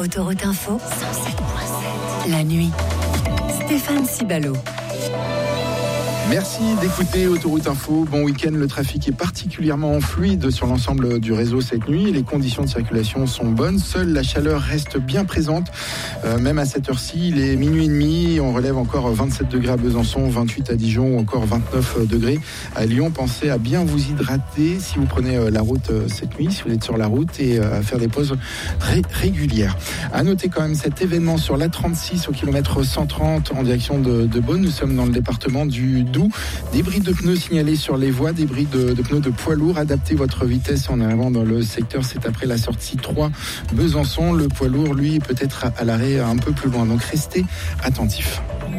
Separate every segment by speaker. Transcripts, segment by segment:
Speaker 1: Autoroute Info, 107.7. La nuit. Stéphane Cibalo.
Speaker 2: Merci d'écouter Autoroute Info. Bon week-end, le trafic est particulièrement fluide sur l'ensemble du réseau cette nuit. Les conditions de circulation sont bonnes. Seule la chaleur reste bien présente. Même à cette heure-ci, il est minuit et demi. On relève encore 27 degrés à Besançon, 28 à Dijon ou encore 29 degrés à Lyon. Pensez à bien vous hydrater si vous prenez la route cette nuit, si vous êtes sur la route, et à faire des pauses régulières. À noter quand même cet événement sur l'A36 au kilomètre 130 en direction de Beaune. Nous sommes dans le département du Doubs. Débris de pneus signalés sur les voies, débris de pneus de poids lourd. Adaptez votre vitesse en arrivant dans le secteur. C'est après la sortie 3 Besançon. Le poids lourd, lui, peut être à l'arrêt un peu plus loin. Donc restez attentifs.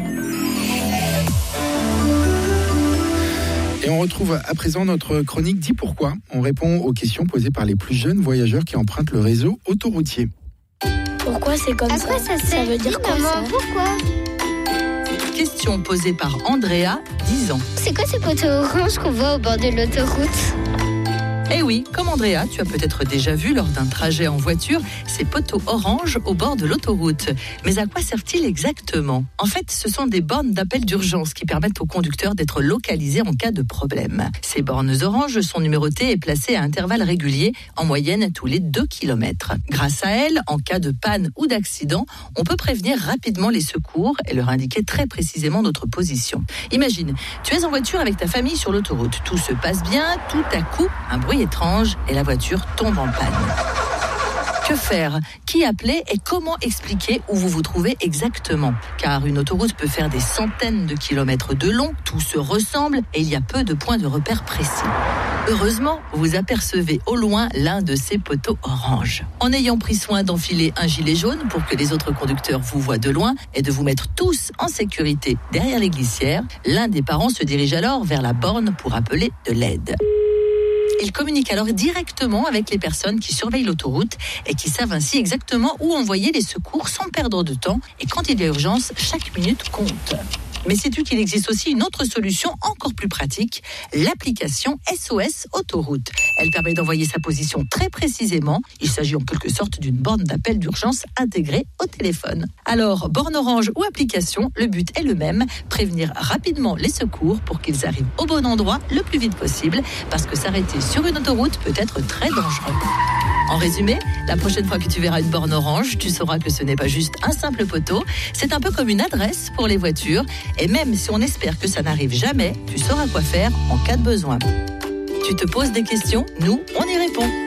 Speaker 2: Et on retrouve à présent notre chronique Dis pourquoi. On répond aux questions posées par les plus jeunes voyageurs qui empruntent le réseau autoroutier.
Speaker 3: Pourquoi c'est comme ça? Ça veut dire quoi ça?
Speaker 4: Pourquoi?
Speaker 5: Question posée par Andrea, 10 ans.
Speaker 4: C'est quoi ces poteaux oranges qu'on voit au bord de l'autoroute?
Speaker 5: Eh oui, comme Andrea, tu as peut-être déjà vu lors d'un trajet en voiture ces poteaux oranges au bord de l'autoroute. Mais à quoi servent-ils exactement? En fait, ce sont des bornes d'appel d'urgence qui permettent aux conducteurs d'être localisés en cas de problème. Ces bornes oranges sont numérotées et placées à intervalles réguliers, en moyenne tous les 2 km. Grâce à elles, en cas de panne ou d'accident, on peut prévenir rapidement les secours et leur indiquer très précisément notre position. Imagine, tu es en voiture avec ta famille sur l'autoroute. Tout se passe bien, tout à coup, un bruit étrange et la voiture tombe en panne. Que faire? Qui appeler et comment expliquer où vous vous trouvez exactement? Car une autoroute peut faire des centaines de kilomètres de long, tout se ressemble et il y a peu de points de repère précis. Heureusement, vous apercevez au loin l'un de ces poteaux oranges. En ayant pris soin d'enfiler un gilet jaune pour que les autres conducteurs vous voient de loin et de vous mettre tous en sécurité derrière les glissières, l'un des parents se dirige alors vers la borne pour appeler de l'aide. Il communique alors directement avec les personnes qui surveillent l'autoroute et qui savent ainsi exactement où envoyer les secours sans perdre de temps. Et quand il y a urgence, chaque minute compte. Mais sais-tu qu'il existe aussi une autre solution encore plus pratique, l'application SOS Autoroute. Elle permet d'envoyer sa position très précisément. Il s'agit en quelque sorte d'une borne d'appel d'urgence intégrée au téléphone. Alors, borne orange ou application, le but est le même, prévenir rapidement les secours pour qu'ils arrivent au bon endroit le plus vite possible, parce que s'arrêter sur une autoroute peut être très dangereux. En résumé, la prochaine fois que tu verras une borne orange, tu sauras que ce n'est pas juste un simple poteau, c'est un peu comme une adresse pour les voitures. Et même si on espère que ça n'arrive jamais, tu sauras quoi faire en cas de besoin. Tu te poses des questions, nous, on y répond.